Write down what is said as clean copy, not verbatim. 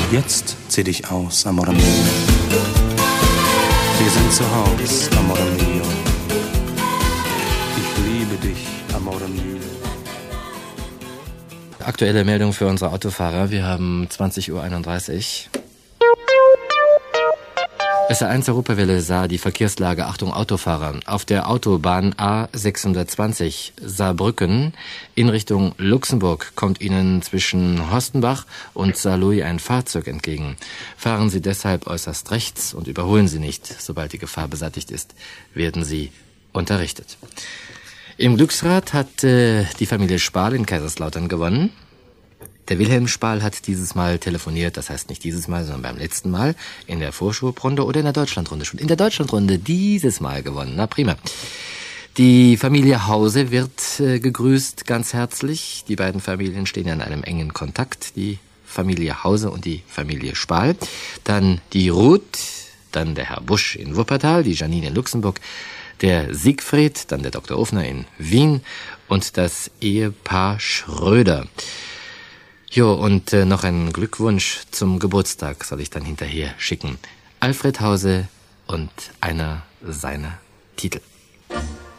Jetzt zieh dich aus, amore mio. Wir sind zu Haus, amore mio. Ich liebe dich, amore mio. Aktuelle Meldung für unsere Autofahrer. Wir haben 20:31 Uhr. SR1 Europawelle sah die Verkehrslage. Achtung Autofahrer. Auf der Autobahn A620 Saarbrücken in Richtung Luxemburg kommt Ihnen zwischen Horstenbach und Saarlouis ein Fahrzeug entgegen. Fahren Sie deshalb äußerst rechts und überholen Sie nicht. Sobald die Gefahr beseitigt ist, werden Sie unterrichtet. Im Glücksrad hat die Familie Spahl in Kaiserslautern gewonnen. Der Wilhelm Spahl hat dieses Mal telefoniert, das heißt nicht dieses Mal, sondern beim letzten Mal, in der Vorschulrunde oder in der Deutschlandrunde schon. In der Deutschlandrunde dieses Mal gewonnen, na prima. Die Familie Hause wird gegrüßt, ganz herzlich. Die beiden Familien stehen ja in einem engen Kontakt, die Familie Hause und die Familie Spahl. Dann die Ruth, dann der Herr Busch in Wuppertal, die Janine in Luxemburg, der Siegfried, dann der Dr. Ofner in Wien und das Ehepaar Schröder. Jo, und noch einen Glückwunsch zum Geburtstag soll ich dann hinterher schicken. Alfred Hause und einer seiner Titel.